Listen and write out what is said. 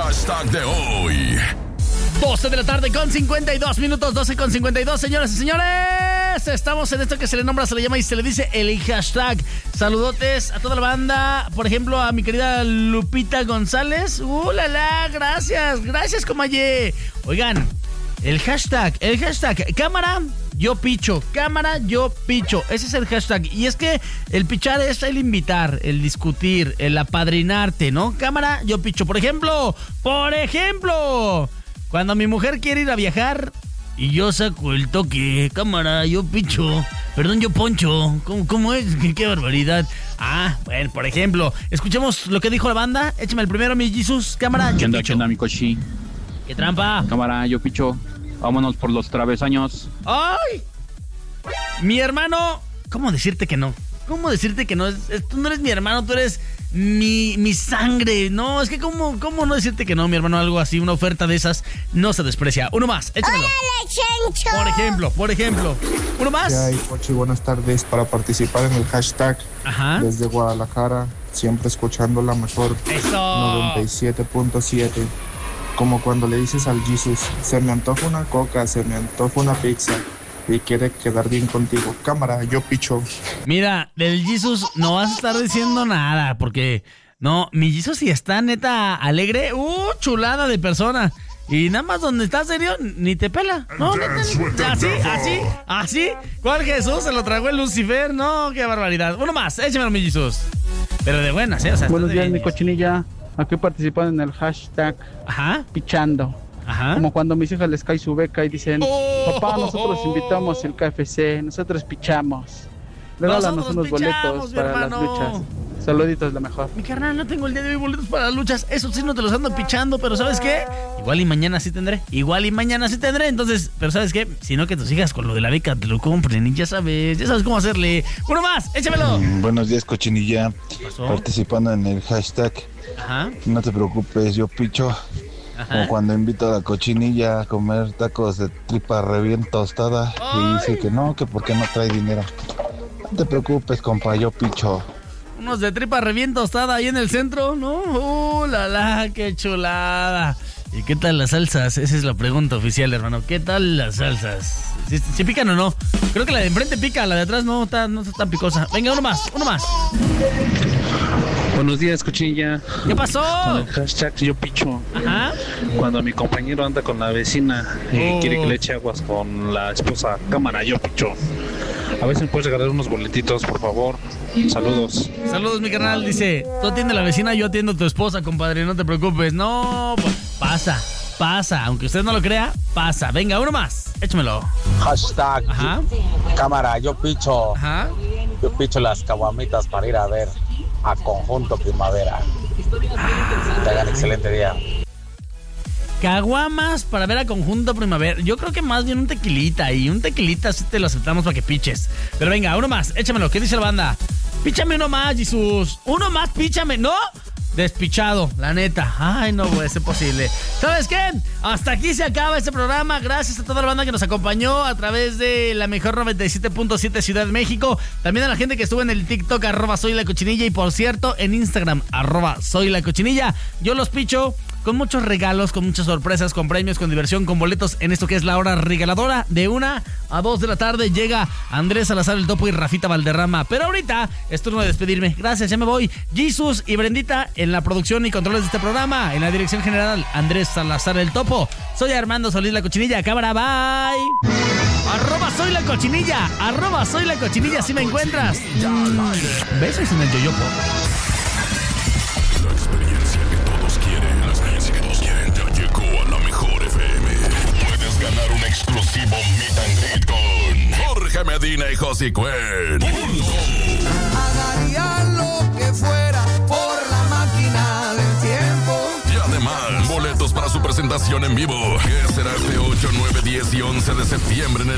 hashtag de hoy. 12 de la tarde con 52 minutos, 12 con 52, señoras y señores. Estamos en esto que se le nombra, se le llama y se le dice el hashtag. Saludotes a toda la banda. Por ejemplo, a mi querida Lupita González. Gracias, comaye. Oigan, el hashtag, cámara, yo picho. Ese es el hashtag. Y es que el pichar es el invitar, el discutir, el apadrinarte, ¿no? Cámara, yo picho. Por ejemplo, cuando mi mujer quiere ir a viajar y yo saco el toque, cámara, yo picho. Perdón, yo poncho. ¿Cómo es? ¡Qué barbaridad! Bueno, por ejemplo, escuchemos lo que dijo la banda. Échame el primero, mi Jesus. Cámara, yo picho. ¿Qué onda, mi cochi? ¡Qué trampa! Cámara, yo picho. Vámonos por los travesaños. ¡Ay! Mi hermano, ¿cómo decirte que no? Tú no eres mi hermano, tú eres mi sangre. No, es que ¿cómo no decirte que no, mi hermano? Algo así, una oferta de esas no se desprecia. Uno más, échamelo. ¡Hola, Chencho! Por ejemplo. Uno más. ¿Qué hay, Pochi? Buenas tardes. Para participar en el hashtag, Ajá. desde Guadalajara, siempre escuchando la mejor. ¡Eso! 97.7. Como cuando le dices al Jesus, se me antoja una coca, se me antoja una pizza y quiere quedar bien contigo. Cámara, yo picho. Mira, del Jesus no vas a estar diciendo nada, porque no, mi Jesus si está neta alegre, chulada de persona. Y nada más donde está serio, ni te pela. No, así. ¿Cuál Jesús? Se lo tragó el Lucifer. No, qué barbaridad. Uno más, échamelo, mi Jesus. Pero de buenas, ¿eh? O sea, buenos días, bien. mi cochinilla. Aquí participando en el hashtag pichando. Ajá. Como cuando a mis hijas les cae su beca y dicen, papá, nosotros invitamos el KFC, nosotros pichamos. Regálanos unos boletos para las luchas. Saluditos, lo mejor. Mi carnal, no tengo el día de hoy boletos para las luchas. Eso sí, no te los ando pichando, pero ¿sabes qué? Igual y mañana sí tendré. Entonces, pero ¿sabes qué? Si no, que tus hijas con lo de la beca te lo compren y ya sabes cómo hacerle. Uno más, échamelo. Buenos días, cochinilla. ¿Pasó? Participando en el hashtag. Ajá. No te preocupes, yo picho. Como cuando invito a la cochinilla a comer tacos de tripa re bien tostada. ¡Ay! Y dice que no, que porque no trae dinero. No te preocupes, compa, yo picho. Unos de tripa re bien tostada ahí en el centro, ¿no? ¡Qué chulada! ¿Y qué tal las salsas? Esa es la pregunta oficial, hermano. ¿Qué tal las salsas? ¿Sí pican o no? Creo que la de enfrente pica, la de atrás no está tan picosa. Venga, uno más. Buenos días, cochinilla. ¿Qué pasó? Con el hashtag yo picho. Ajá. Cuando mi compañero anda con la vecina y quiere que le eche aguas con la esposa, cámara, yo picho. A ver si me puedes regalar unos boletitos, por favor. Saludos. Saludos, mi carnal. Dice, tú atiendes a la vecina, yo atiendo a tu esposa, compadre. No te preocupes. No, pues, pasa. Aunque usted no lo crea, pasa. Venga, uno más. Échamelo. Hashtag cámara, yo picho. Ajá. Yo picho las caguamitas para ir a ver a Conjunto Primavera. Que hagan excelente día. Caguamas para ver a Conjunto Primavera. Yo creo que más bien un tequilita. Y un tequilita sí te lo aceptamos para que piches. Pero venga, uno más, échamelo. ¿Qué dice la banda? Píchame uno más, Jesús. Uno más, píchame. ¿No? Despichado, la neta. Ay, no puede ser posible. ¿Sabes qué? Hasta aquí se acaba este programa. Gracias a toda la banda que nos acompañó a través de la mejor 97.7 Ciudad de México. También a la gente que estuvo en el TikTok, @soylacochinilla. Y por cierto, en Instagram, @soylacochinilla. Yo los picho con muchos regalos, con muchas sorpresas, con premios, con diversión, con boletos en esto que es la hora regaladora. De 1 a 2 de la tarde llega Andrés Salazar el Topo y Rafita Valderrama. Pero ahorita es turno de despedirme. Gracias, ya me voy. Jesus y Brendita en la producción y controles de este programa. En la dirección general, Andrés Salazar el Topo. Soy Armando Solís la Cochinilla. Cámara, bye. @soylacochinilla. @soylacochinilla si me encuentras. Besos en el yoyopo. La experiencia que todos quieren ya llegó a la mejor FM. Puedes ganar un exclusivo meet and greet con Jorge Medina y Josie Cuen. Haría lo que fuera por la máquina del tiempo. Y además, boletos para su presentación en vivo, que será este 8, 9, 10 y 11 de septiembre en el